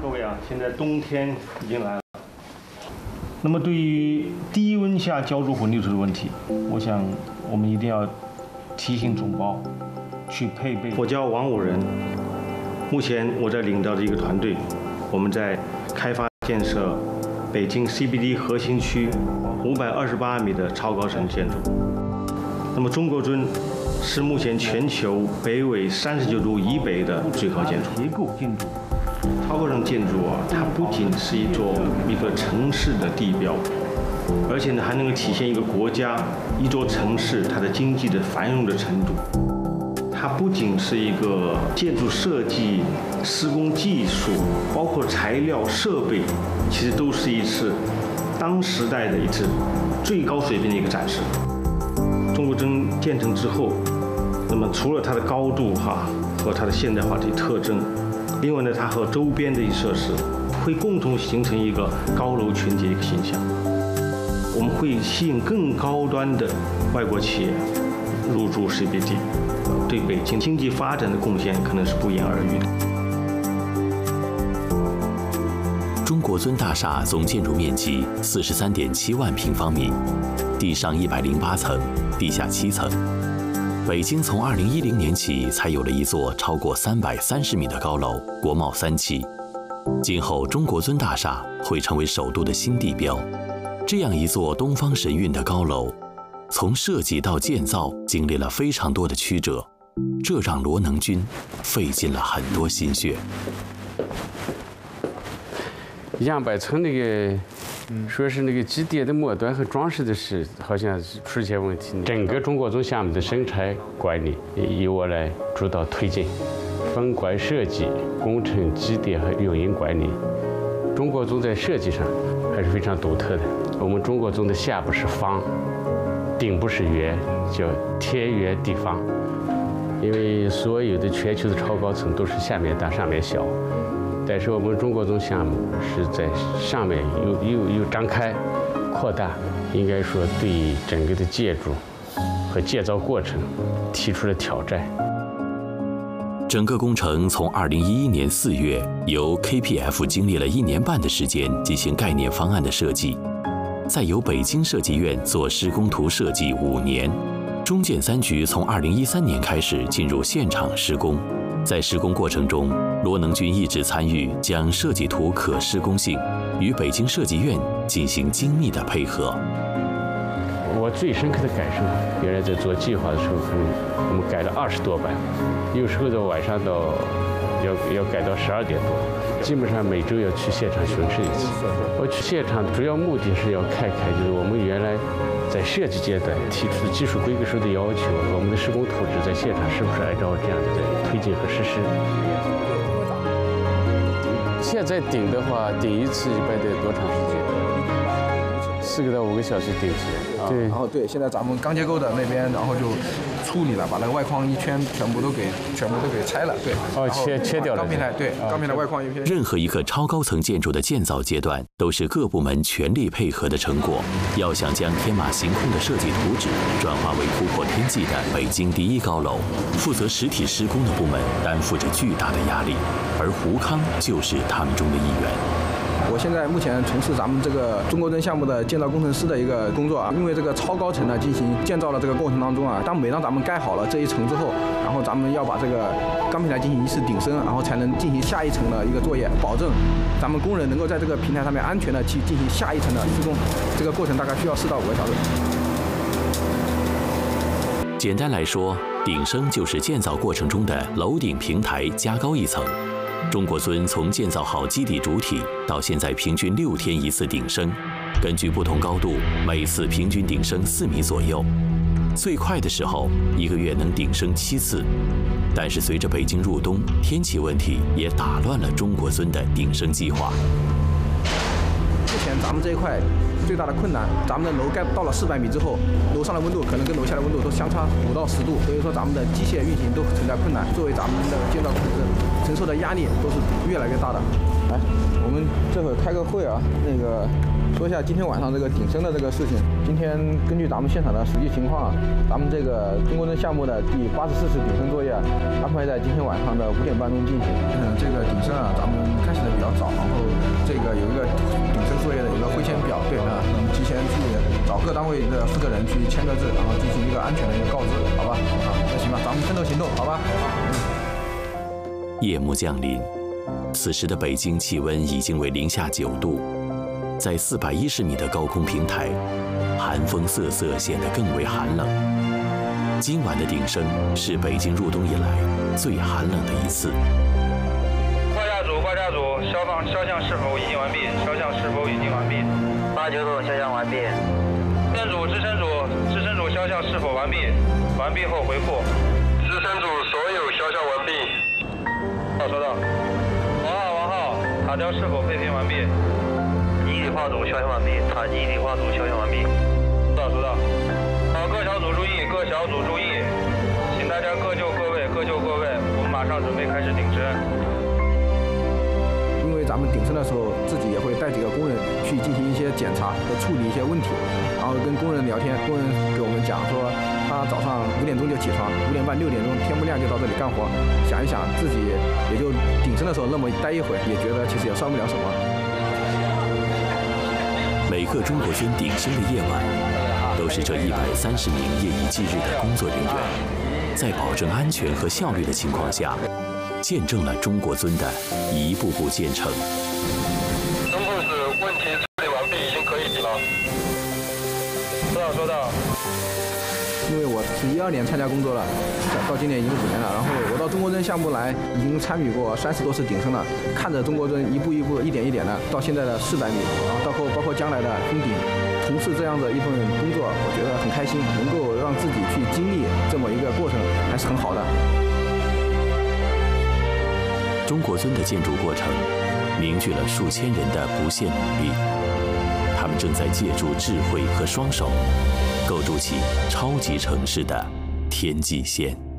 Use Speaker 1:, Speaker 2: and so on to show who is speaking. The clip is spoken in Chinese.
Speaker 1: 各位啊，现在冬天已经来了。那么对于低温下浇筑混凝土的问题，我想我们一定要提醒总包去配备。我叫王武仁，目前我在领导的一个团队，我们在开发建设北京 CBD 核心区528米的超高层建筑。那么中国尊是目前全球北纬39度以北的最高建筑。结构建筑。超高层建筑啊，它不仅是一个城市的地标，而且呢还能够体现一个国家、一座城市它的经济的繁荣的程度。它不仅是一个建筑设计、施工技术，包括材料、设备，其实都是一次当时代的一次最高水平的一个展示。中国尊建成之后，那么除了它的高度和它的现代化的特征。另外呢，它和周边的一些设施会共同形成一个高楼群体的一个形象。我们会吸引更高端的外国企业入驻 CBD， 对北京经济发展的贡献可能是不言而喻
Speaker 2: 的。中国尊大厦总建筑面积43.7万平方米，地上108层，地下7层。北京从2010年起才有了一座超过330米的高楼国贸3期，今后中国尊大厦会成为首都的新地标。这样一座东方神韵的高楼，从设计到建造经历了非常多的曲折，这让罗能军费尽了很多心血。
Speaker 3: 杨百村那个。说是那个基叠的末端和装饰的是好像出现问题。整个中国尊项目的生产管理由我来主导推进，分管设计、工程、基叠和运营管理。中国尊在设计上还是非常独特的。我们中国尊的下部是方，顶部是圆，叫天圆地方。因为所有的全球的超高层都是下面大上面小。但是我们中国尊项目是在上面又张开、扩大，应该说对整个的建筑和建造过程提出了挑战。
Speaker 2: 整个工程从2011年4月由 KPF 经历了1年半的时间进行概念方案的设计，再由北京设计院做施工图设计5年，中建3局从2013年开始进入现场施工。在施工过程中，罗能军一直参与将设计图可施工性与北京设计院进行精密的配合。
Speaker 3: 我最深刻的感受，原来在做计划的时候，我们改了20多版，有时候在晚上要改到12点多，基本上每周要去现场巡视一次。我去现场主要目的是要看看，就是我们原来在设计阶段提出的技术规格书的要求和我们的施工图纸在现场是不是按照这样的在推进和实施。现在顶的话，顶一次一般得多长时间？4个到5个小时顶起来。对，
Speaker 4: 然后对，现在咱们钢结构的那边，然后就处理了，把那个外框一圈全部都给拆了，对。
Speaker 3: 切掉了。
Speaker 4: 钢平台对，钢平台外框一片。
Speaker 2: 任何一个超高层建筑的建造阶段，都是各部门全力配合的成果。要想将天马行空的设计图纸转化为突破天际的北京第1高楼，负责实体施工的部门担负着巨大的压力，而胡康就是他们中的一员。
Speaker 4: 我现在目前从事咱们这个中国尊项目的建造工程师的一个工作啊，因为这个超高层呢进行建造的这个过程当中啊，每当咱们盖好了这一层之后，然后咱们要把这个钢平台进行一次顶升，然后才能进行下一层的一个作业，保证咱们工人能够在这个平台上面安全的去进行下一层的施工。这个过程大概需要4到5个小时。
Speaker 2: 简单来说，顶升就是建造过程中的楼顶平台加高一层。中国尊从建造好基底主体到现在平均6天一次顶升，根据不同高度，每次平均顶升4米左右。最快的时候1个月能顶升7次，但是随着北京入冬，天气问题也打乱了中国尊的顶升计划。
Speaker 4: 目前咱们这一块最大的困难。咱们的楼盖到了400米之后，楼上的温度可能跟楼下的温度都相差5到10度，所以说咱们的机械运行都存在困难。作为咱们的建造工程师，承受的压力都是越来越大的。来，我们这会儿开个会啊，说一下今天晚上这个顶升的这个事情。今天根据咱们现场的实际情况啊，咱们这个中国针项目的第84次顶升作业安排在今天晚上的5点半钟进行。这个顶升啊，咱们开始的比较早，然后这个有一个顶升作业的一个会签表，对啊，我们提前去找各单位的负责人去签个字，然后进行一个安全的一个告知，好吧？那行吧，咱们分头行动，好吧？
Speaker 2: 夜幕降临，此时的北京气温已经为零下9度。在410米的高空平台，寒风瑟瑟，显得更为寒冷。今晚的顶升是北京入冬以来最寒冷的一次。
Speaker 5: 报价组，肖像是否已经完毕？肖像是否已经完毕？89组肖像完毕。支撑组肖像是否完毕？完毕后回复。支撑组所有肖像完毕。收到。王浩，塔吊是否配平完毕？一体化组肖像完毕，塔基一体化组肖像完毕。收到。好，各小组注意，请大家各就各位，我们马上准备开始顶升。
Speaker 4: 因为咱们顶升的时候，自己也会带几个工人去进行一些检查和处理一些问题，然后跟工人聊天，工人给我们讲说，他早上5点钟就起床，5点半6点钟天不亮就到这里干活，想一想自己也就顶升的时候那么待一会儿，也觉得其实也算不了什么。
Speaker 2: 每个中国针顶升的夜晚，都是这130名夜以继日的工作人员，在保证安全和效率的情况下，见证了中国尊的一步步建成。
Speaker 5: 中控室问题处理完毕，已经可以顶了。收到。
Speaker 4: 因为我是12年参加工作了，到今年已经5年了。然后我到中国针项目来，已经参与过30多次顶升了，看着中国针一步一步、一点一点的到现在的400米，然后包括将来的封顶，从事这样的一份工作，我觉得很开心，能够让自己去经历这么一个过程，还是很好的。
Speaker 2: 中国尊的建筑过程凝聚了数千人的不懈努力，他们正在借助智慧和双手，构筑起超级城市的天际线。